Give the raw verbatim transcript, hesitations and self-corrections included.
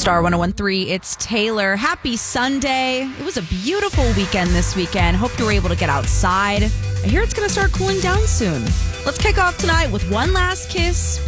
Star one oh one three, it's Taylor. Happy Sunday. It was a beautiful weekend this weekend. Hope you were able to get outside. I hear it's going to start cooling down soon. Let's kick off tonight with One Last Kiss